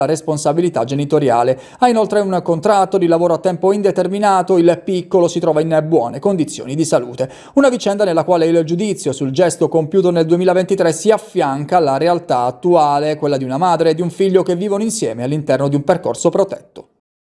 la responsabilità genitoriale. Ha inoltre un contratto di lavoro a tempo indeterminato, il piccolo si trova in buone condizioni di salute. Una vicenda nella quale il giudizio sul gesto compiuto nel 2023 si affianca alla realtà attuale, quella di una madre e di un figlio che vivono insieme all'interno di un percorso protetto.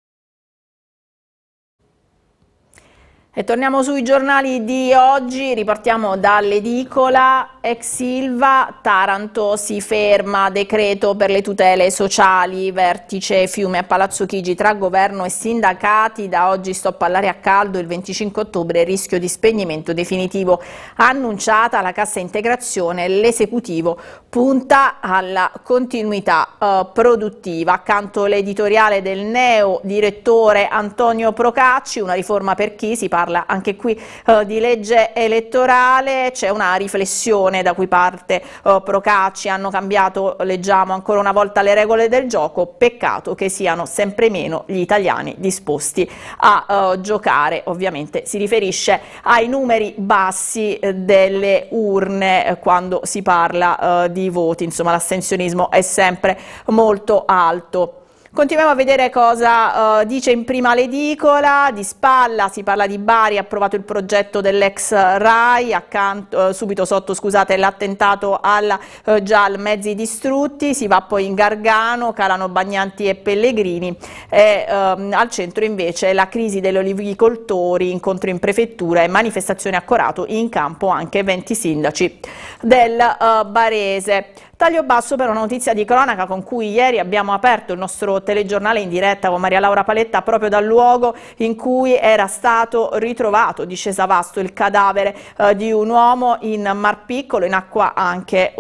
E torniamo sui giornali di oggi, ripartiamo dall'edicola. Ex Ilva, Taranto si ferma, decreto per le tutele sociali, vertice Fiume a Palazzo Chigi tra governo e sindacati, da oggi stop all'aria a caldo, il 25 ottobre rischio di spegnimento definitivo, annunciata la cassa integrazione, l'esecutivo punta alla continuità produttiva. Accanto l'editoriale del neo direttore Antonio Procacci, una riforma per chi, si parla anche qui di legge elettorale, c'è una riflessione da cui parte Procacci, hanno cambiato, leggiamo ancora una volta, le regole del gioco, peccato che siano sempre meno gli italiani disposti a giocare. Ovviamente si riferisce ai numeri bassi delle urne quando si parla di voti, insomma l'astensionismo è sempre molto alto. Continuiamo a vedere cosa dice in prima l'edicola. Di spalla si parla di Bari, approvato il progetto dell'ex RAI, accanto, subito sotto l'attentato alla GIAL, mezzi distrutti, si va poi in Gargano, calano Bagnanti e Pellegrini, e al centro invece la crisi degli olivicoltori, incontro in prefettura e manifestazione a Corato, in campo anche 20 sindaci del Barese. Taglio basso per una notizia di cronaca con cui ieri abbiamo aperto il nostro telegiornale in diretta con Maria Laura Paletta proprio dal luogo in cui era stato ritrovato, di Cesavasto, il cadavere di un uomo in Mar Piccolo, in acqua anche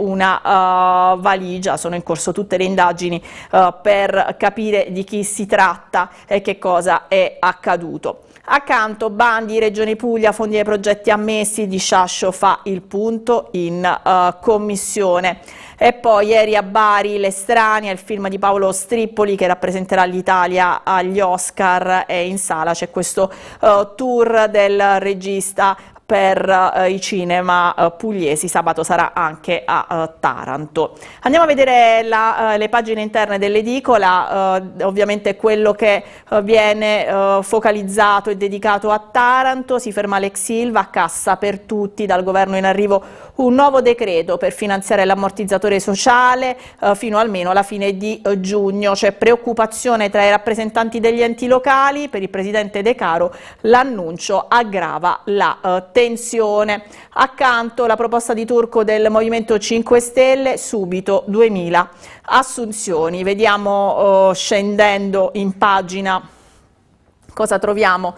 una valigia. Sono in corso tutte le indagini per capire di chi si tratta e che cosa è accaduto. Accanto bandi, Regione Puglia, fondi ai progetti ammessi, Di Sciascio fa il punto in commissione. E poi ieri a Bari L'Estranea, il film di Paolo Strippoli che rappresenterà l'Italia agli Oscar, e in sala c'è questo tour del regista per i cinema pugliesi, sabato sarà anche a Taranto. Andiamo a vedere le pagine interne dell'edicola, ovviamente quello che viene focalizzato e dedicato a Taranto. Si ferma l'ex Ilva, cassa per tutti, dal governo in arrivo un nuovo decreto per finanziare l'ammortizzatore sociale fino almeno alla fine di giugno. C'è preoccupazione tra i rappresentanti degli enti locali, per il presidente De Caro l'annuncio aggrava la tensione. Accanto la proposta di Turco del Movimento 5 Stelle, subito 2000 assunzioni. Vediamo scendendo in pagina cosa troviamo.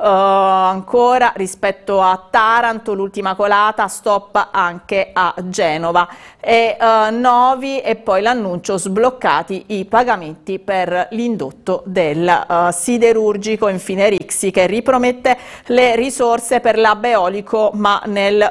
Ancora rispetto a Taranto, l'ultima colata, stop anche a Genova e Novi, e poi l'annuncio sbloccati i pagamenti per l'indotto del siderurgico. Infine Rixi che ripromette le risorse per l'Abeolico ma nel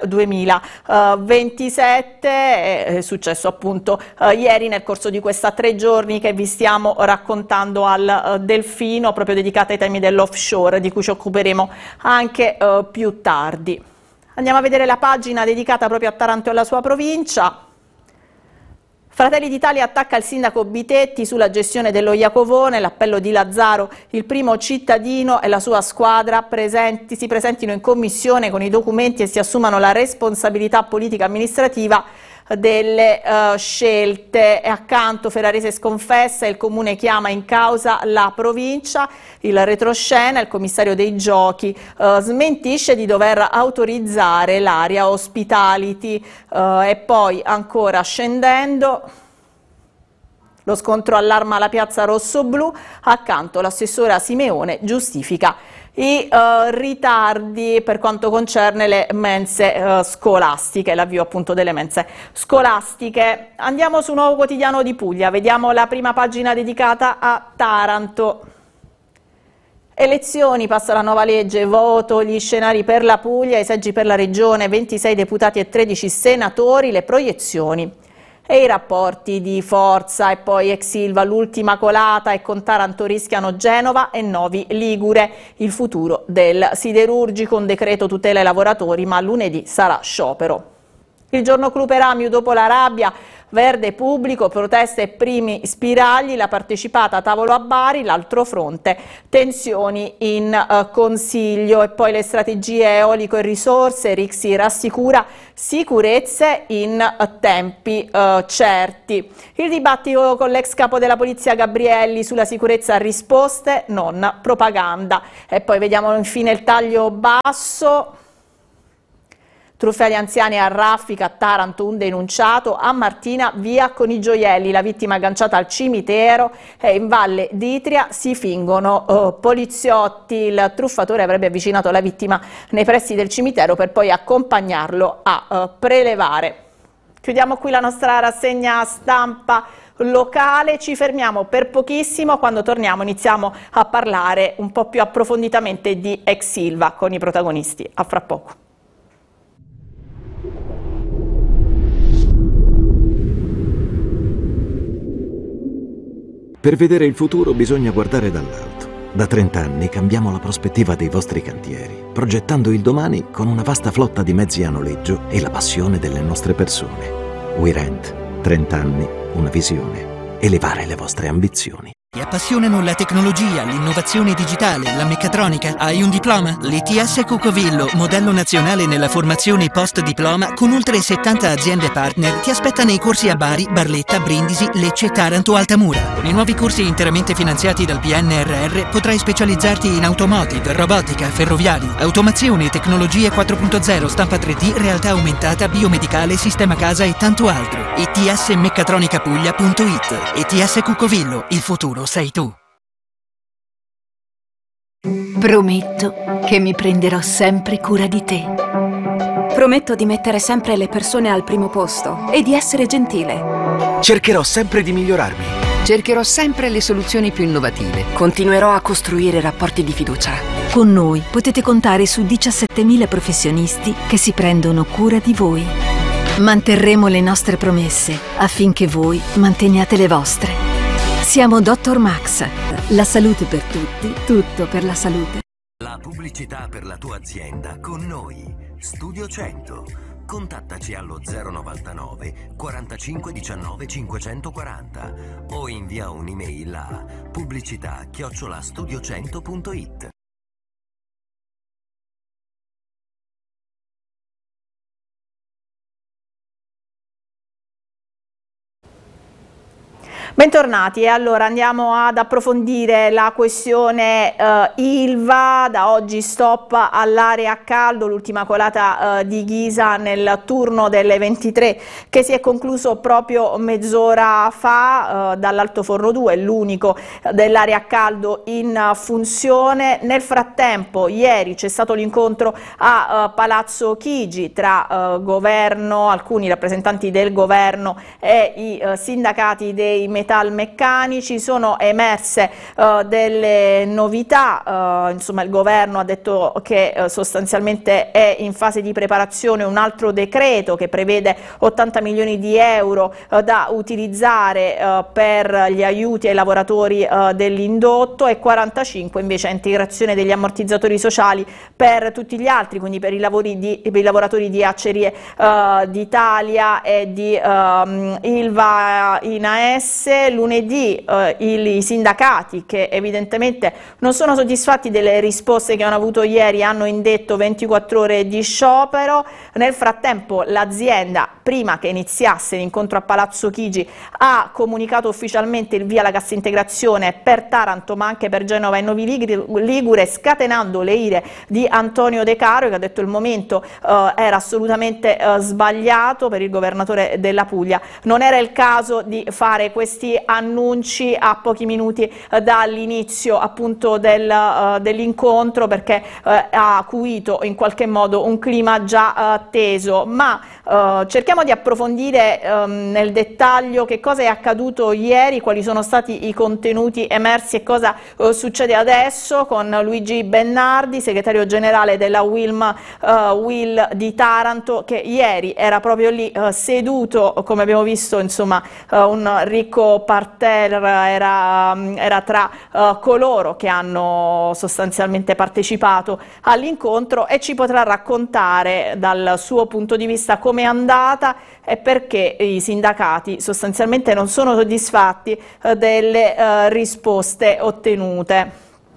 2027. È successo appunto ieri nel corso di questa 3 giorni che vi stiamo raccontando al Delfino, proprio dedicata ai temi dell'offshore, di cui ci occuperemo anche più tardi. Andiamo a vedere la pagina dedicata proprio a Taranto e alla sua provincia. Fratelli d'Italia attacca il sindaco Bitetti sulla gestione dello Iacovone, l'appello di Lazzaro, il primo cittadino e la sua squadra si presentino in commissione con i documenti e si assumano la responsabilità politica amministrativa delle scelte. E accanto Ferrarese sconfessa, il comune chiama in causa la provincia. Il retroscena, il commissario dei giochi smentisce di dover autorizzare l'area hospitality. E poi ancora scendendo, lo scontro allarma la piazza rosso-blu, accanto l'assessora Simeone giustifica i ritardi per quanto concerne le mense scolastiche, l'avvio appunto delle mense scolastiche. Andiamo su Nuovo Quotidiano di Puglia, vediamo la prima pagina dedicata a Taranto. Elezioni, passa la nuova legge, voto, gli scenari per la Puglia, i seggi per la regione, 26 deputati e 13 senatori, le proiezioni e i rapporti di forza. E poi ex Ilva, l'ultima colata, e con Taranto rischiano Genova e Novi Ligure. Il futuro del siderurgico, un decreto tutela i lavoratori, ma lunedì sarà sciopero. Il giorno clou per Amiu dopo la rabbia, verde pubblico, proteste e primi spiragli, la partecipata a tavolo a Bari, l'altro fronte, tensioni in Consiglio e poi le strategie eolico e risorse, Rixi rassicura sicurezze in tempi certi. Il dibattito con l'ex capo della polizia Gabrielli sulla sicurezza, risposte, non propaganda. E poi vediamo infine il taglio basso. Truffe agli anziani a raffica, a Taranto un denunciato, a Martina via con i gioielli, la vittima agganciata al cimitero e in Valle d'Itria si fingono poliziotti. Il truffatore avrebbe avvicinato la vittima nei pressi del cimitero per poi accompagnarlo a prelevare. Chiudiamo qui la nostra rassegna stampa locale, ci fermiamo per pochissimo, quando torniamo iniziamo a parlare un po' più approfonditamente di ex Ilva con i protagonisti. A fra poco. Per vedere il futuro bisogna guardare dall'alto. Da 30 anni cambiamo la prospettiva dei vostri cantieri, progettando il domani con una vasta flotta di mezzi a noleggio e la passione delle nostre persone. WeRent, 30 anni, una visione. Elevare le vostre ambizioni. Ti appassionano la tecnologia, l'innovazione digitale, la meccatronica? Hai un diploma? L'ITS Cucovillo, modello nazionale nella formazione post-diploma con oltre 70 aziende partner, ti aspetta nei corsi a Bari, Barletta, Brindisi, Lecce, Taranto, Altamura. Con i nuovi corsi interamente finanziati dal PNRR potrai specializzarti in automotive, robotica, ferroviari, automazione, tecnologie 4.0, stampa 3D, realtà aumentata, biomedicale, sistema casa e tanto altro. itsmeccatronicapuglia.it. ITS Cucovillo, il futuro sei tu. Prometto che mi prenderò sempre cura di te. Prometto di mettere sempre le persone al primo posto e di essere gentile. Cercherò sempre di migliorarmi. Cercherò sempre le soluzioni più innovative. Continuerò a costruire rapporti di fiducia. Con noi potete contare su 17.000 professionisti che si prendono cura di voi. Manterremo le nostre promesse affinché voi manteniate le vostre. Siamo Dr. Max, la salute per tutti, tutto per la salute. La pubblicità per la tua azienda con noi. Studio 100. Contattaci allo 099 45 19 540 o invia un'email a pubblicità@studio100.it. Bentornati, e allora andiamo ad approfondire la questione Ilva. Da oggi stop all'area a caldo, l'ultima colata di Ghisa nel turno delle 23 che si è concluso proprio mezz'ora fa dall'Alto Forno 2, l'unico dell'area a caldo in funzione. Nel frattempo ieri c'è stato l'incontro a Palazzo Chigi tra governo, alcuni rappresentanti del governo e i sindacati dei metalmeccanici. Sono emerse delle novità, insomma il governo ha detto che sostanzialmente è in fase di preparazione un altro decreto che prevede 80 milioni di euro da utilizzare per gli aiuti ai lavoratori dell'indotto e 45 invece a integrazione degli ammortizzatori sociali per tutti gli altri, quindi per i lavoratori di Acciaierie d'Italia e di Ilva in AS. Lunedì i sindacati, che evidentemente non sono soddisfatti delle risposte che hanno avuto ieri, hanno indetto 24 ore di sciopero. Nel frattempo l'azienda, prima che iniziasse l'incontro a Palazzo Chigi, ha comunicato ufficialmente il via alla cassa integrazione per Taranto ma anche per Genova e Novi Ligure, scatenando le ire di Antonio De Caro, che ha detto il momento era assolutamente sbagliato per il governatore della Puglia, non era il caso di fare questi annunci a pochi minuti dall'inizio appunto dell'incontro, perché ha acuito in qualche modo un clima già teso. Ma cerchiamo di approfondire nel dettaglio che cosa è accaduto ieri, quali sono stati i contenuti emersi e cosa succede adesso con Luigi Bennardi, segretario generale della UIL di Taranto, che ieri era proprio lì seduto, come abbiamo visto, insomma un ricco questo parterre era tra coloro che hanno sostanzialmente partecipato all'incontro e ci potrà raccontare dal suo punto di vista come è andata e perché i sindacati sostanzialmente non sono soddisfatti delle risposte ottenute.